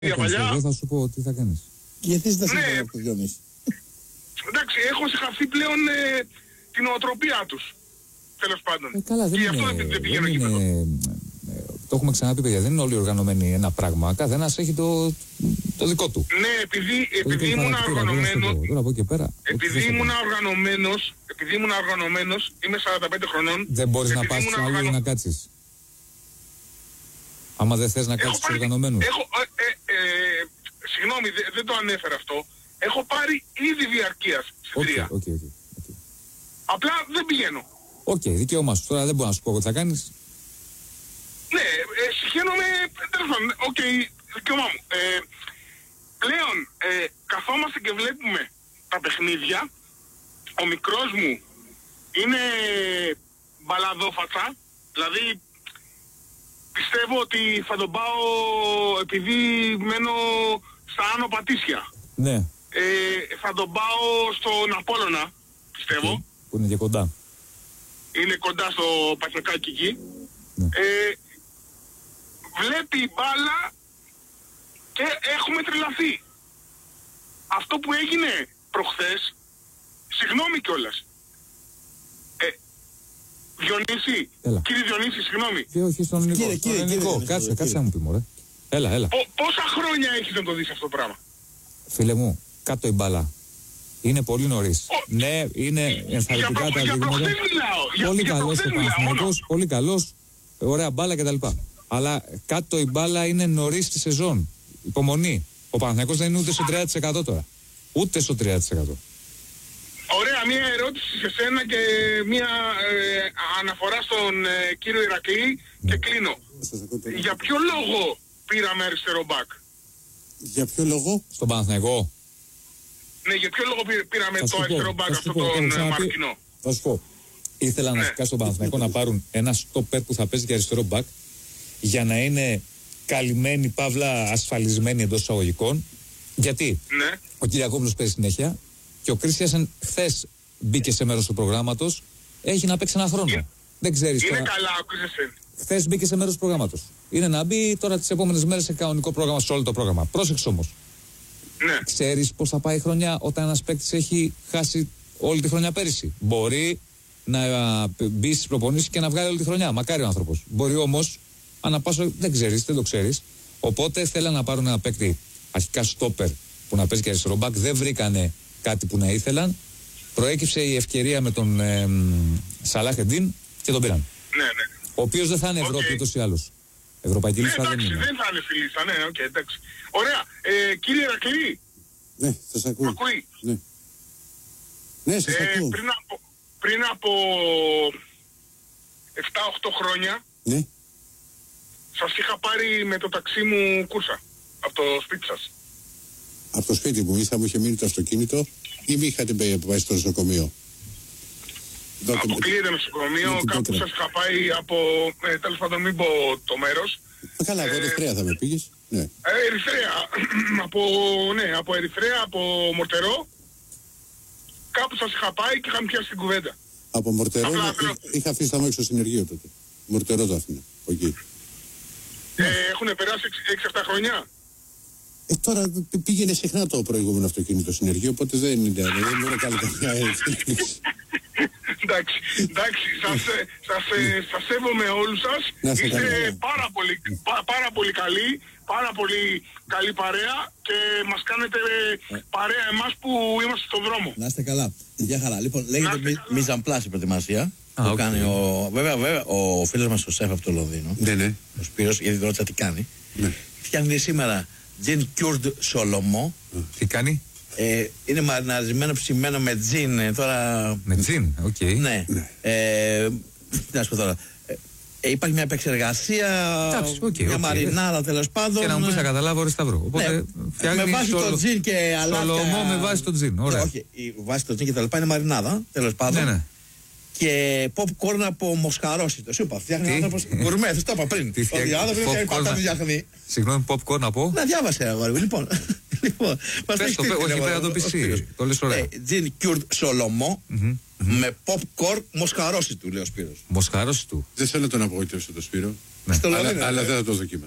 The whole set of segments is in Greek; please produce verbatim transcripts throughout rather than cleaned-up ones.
Για παλιά. Εγώ θα σου πω τι θα κάνεις. Γιατί ζητάς Ναι. από το Διονύση. Εντάξει, έχω συγχαθεί πλέον ε, την οτροπία τους. Τέλος πάντων. Ε, καλά, δεν και γι' αυτό είναι, δεν πηγαίνω δεν γήπεδο. είναι, ε, το έχουμε ξαναπεί, παιδιά, δεν είναι όλοι οργανωμένοι ένα πράγμα. Καθένας έχει το, το δικό του. Ναι, επειδή, Το επειδή δικό του ήμουν χαρακτήρα, δεν θα σου οργανωμένος, πω. Τώρα από εκεί και πέρα. ό,τι επειδή θες να ήμουν κάνεις. οργανωμένος, επειδή ήμουν οργανωμένος, είμαι σαράντα πέντε χρονών. Δεν μπορείς να επειδή πας ήμουν στους άλλους οργανω- να κάτσεις. Άμα δεν θες να Έχω κάτσεις στους πάρει- οργανωμένους. Έχω, ε, ε, ε, συγγνώμη, δε- δεν το ανέφερα αυτό. Έχω πάρει ήδη διαρκείας στην Οκ, τρία. οκ, οκ. Απλά δεν πηγαίνω. Οκ, δικαίωμά σου. Τώρα δεν μπορώ να σου πω τι θα κάνεις. Ναι, ε, συγχαίρομαι, τέλος πάντων, οκ, δικαίωμά μου. Ε, πλέον, ε, καθόμαστε και βλέπουμε τα παιχνίδια. Ο μικρός μου είναι μπαλαδόφατσα, δηλαδή πιστεύω ότι θα τον πάω επειδή μένω στα Άνω Πατήσια. Ναι, Ε, θα τον πάω στον Απόλλωνα, πιστεύω. που είναι και κοντά. Είναι κοντά στο Παχεκάκι εκεί. Ναι. Ε, βλέπει μπάλα και έχουμε τρελαθεί. Αυτό που έγινε προχθές, συγγνώμη κιόλας. Ε, Διονύση, Έλα. κύριε Διονύση, συγγνώμη. Και όχι στον Νικό. Κύριε, Στον κύριε, κύριε, Νικό. κύριε, Κάτσε, κύριε. κάτσε να μου πει, μωρέ. Έλα, έλα. Πο- πόσα χρόνια έχεις να το δεις αυτό το πράγμα? Φίλε μου, κάτω η μπάλα. Είναι πολύ νωρίς. Ο- Ναι, είναι Για, ενθαρρυντικά προ, τα για δείγματα. προχθές μιλάω. Για, Πολύ για καλός προχθές ο μιλάω μόνο. Παναθηναϊκός, πολύ καλός, ωραία μπάλα κτλ. Αλλά κάτω η μπάλα είναι νωρίς στη σεζόν. Υπομονή. Ο Παναθηναϊκός δεν είναι ούτε στο τριάντα τοις εκατό τώρα. Ούτε στο τριάντα τοις εκατό. Ωραία, μία ερώτηση σε σένα και μία ε, αναφορά στον ε, κύριο Ηρακλή και κλείνω. Σας ακούω τώρα. Για ποιο λόγο πήραμε αριστερό μπακ? Για ποιο λόγο? Στον Παναθηναϊκό. Ναι, για ποιο λόγο πήρε- πήραμε Θα σου το πω, αριστερό μπακ θα σου αυτό πω, το έχω τον ε, ξαναπεί. Μαρκινό? Θα σου πω. Ήθελα να Ναι. σκάσω στον Παναθηναϊκό να πάρουν ένα στόπερ που θα παίζει και αριστερό μπακ για να είναι καλυμμένοι, παύλα ασφαλισμένοι εντός εισαγωγικών. Γιατί Ναι. ο Κυριακόπουλος παίζει συνέχεια και ο Κρίστιανσεν χθες μπήκε σε μέρος του προγράμματος. Έχει να παίξει ένα χρόνο. Είναι- Δεν ξέρεις Είναι τώρα. καλά, ακούγεσαι. Χθες μπήκε σε μέρος του προγράμματος. Είναι να μπει τώρα τις επόμενες μέρες σε κανονικό πρόγραμμα, σε όλο το πρόγραμμα. Πρόσεξε όμως. Ναι. Ξέρεις πώς θα πάει η χρονιά όταν ένας παίκτης έχει χάσει όλη τη χρονιά πέρυσι. Μπορεί να α, μπει στις προπονήσεις και να βγάλει όλη τη χρονιά. Μακάρι ο άνθρωπος. Μπορεί όμως, ανά πάσα, δεν ξέρεις, δεν το ξέρεις. Οπότε θέλαν να πάρουν ένα παίκτη αρχικά στόπερ που να παίζει και αριστερό μπακ. Δεν βρήκανε κάτι που να ήθελαν. Προέκυψε η ευκαιρία με τον ε, Σαλάχ-Εντίν και τον πήραν. Ναι, ναι. Ο οποίος δεν θα είναι Οκ. Ευρώπη ούτως ή άλλως. Ευρωπαϊκή Ναι, λίστα δεν εντάξει, είναι. δεν θα είναι φιλίστα, ναι, οκ, εντάξει. Ωραία, ε, κύριε Ηρακλή, Ναι, σας ακούω. ακούει. Ναι. Ναι, σας Ε, ακούω. πριν από, πριν από επτά οκτώ χρόνια Ναι. σας είχα πάρει με το ταξί μου κούρσα από το σπίτι σας. Από το σπίτι μου ή θα μου είχε μείνει το αυτοκίνητο ή μη είχατε πάει πάει στο νοσοκομείο. Δώτε μου- Αποκλείεται νοσοκομείο, με την κάπου πέτρα. σας είχα πάει από, ε, τέλος πάντων μην πω το μέρος. Ε, Καλά, από Ε, Ερυθρέα θα με πήγες. Ναι. Ε, Ερυθρέα, από, ναι, από Ερυθρέα, από Μορτερό. Κάπου σας είχα πάει και είχαμε πιάσει την κουβέντα. Από Μορτερό Απλά είχα- θέλω- είχα αφήσει τα μου έξω συνεργείο τότε. Μορτερό το άφηνα. Εκεί. Ε, έχουν περάσει έξι εφτά χρόνια. Ε, τώρα π- πήγαινε συχνά το προηγούμενο αυτοκίνητο συνεργείο, οπότε δεν είναι. Δεν μπορεί να κάνει καμιά έκπληξη. Εντάξει, εντάξει, σας, ε, σας, ε, σας σέβομαι όλους σας. Να είστε Είστε καλά. πάρα πολύ, πά- πάρα πολύ καλοί, πάρα πολύ καλή παρέα και μας κάνετε ε, παρέα εμάς που είμαστε στον δρόμο. Να είστε καλά. Γεια χαρά. Λοιπόν, Να λέγεται είστε μι, καλά. μιζαμπλάς η προετοιμασία. Α, που οκ. κάνει ο, βέβαια, βέβαια, ο φίλος μας ο Σεφ από το Λονδίνο, Ναι, ναι. ο Σπύρος, γιατί δεν ρώτησα τι κάνει. Ναι. Φτιάχνει σήμερα τζιν κιούρντ σολομό. Τι κάνει? Ε, είναι μαριναρισμένο ψημένο με τζιν. ε, τώρα. Με τζιν, οκ. Ναι. Ναι. Ε, τι να σου πω τώρα. Ε, ε, υπάρχει μια επεξεργασία. Εντάξει, οκ, μια οκ. μαρινάδα τέλος πάντων. Και να μου πεις να καταλάβω, ρε Σταυρό. Οπότε Ναι, φτιάχνει με βάση σολο- το τζιν και αλάφια. σολομό με βάση το τζιν. Ωραία. Ναι, όχι, η βάση το τζιν και τα λοιπά είναι μαρινάδα τέλος πάντων. Ναι, ναι. Και popcorn από μοσχαρόσιτο. Σου είπα, φτιάχνει Τι? άνθρωπος γκουρμέ, το είπα πριν. Τι Ο φτιάχνει, άνθρωπος φτιάχνει popcorn πάντα να- τη διαχνή. Συγγνώμη, popcorn από. Να διάβασε αγόρι μου, λοιπόν. Λοιπόν, μας Πες έχει το, στείλει όχι, την πρέπει να αγόρι το μου, πεις ο εσύ. Σπύρος. Το λες ωραία. Ε, Τζιν κιουρτ σολομό με popcorn μοσχαρόσιτου, λέει ο Σπύρος. Μοσχάρωση του. Δεν θέλω να τον απογοητεύσω το Σπύρο. Ναι. Στο Αλλά, Λονδίνο, αλλά ε. δεν θα το δοκίμαζα.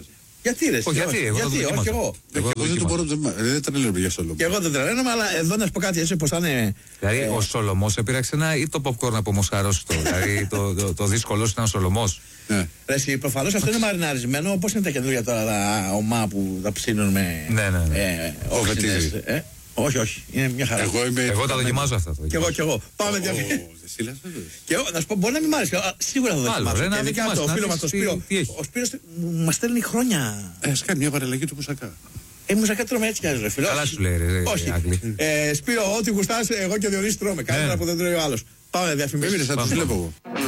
Γιατί ρε, Όχι, γιατί, εγώ το γιατί, όχι εγώ. Εγώ δεν το μπορώ, δεν τρελαίνομαι για Σολομό. Και εγώ δεν τρελαίνομαι, αλλά εδώ να σου πω κάτι έτσι όπως θα είναι. Δηλαδή ο Σολομός έπειραξε ένα ή το popcorn από μοσχαρόστο. Δηλαδή το, το, το δύσκολο ήταν ο Σολομός. Ναι. Ρε, προφανώς αυτό είναι μαριναρισμένο. Πώς είναι τα καινούργια τώρα τα ομά που τα ψήνουν με. Ναι, ναι, ναι. Ε, όξινες, ε, όχι, όχι. Είναι μια χαρά. Εγώ, είμαι... Εγώ τα δοκιμάζω αυτά. Κι εγώ, κι εγώ. Πάμε διαφημίσεις. Και εγώ, να σου πω, μπορεί να μην μ' άρεσε. Σίγουρα θα το δοκιμάσω. Άλλο, Και ειδικά το φίλο μας το Σπύρο. Ο Σπύρος μας στέλνει χρόνια. Ε, ας κάνει μια παραλλαγή του Μουσακά. Ε, Μουσακά τρώμε έτσι κι αλλιώς, ρε φίλο. Καλά σου λέει, ρε. Όχι. Ε, Σπύρο, ό,τι γουστάς, εγώ και ο Διονύσης τρώμε. Καλύτερα που δεν τρώει ο άλλος. Πάμε διαφημίσεις. Έμεινε, θα τους βλέπω εγώ.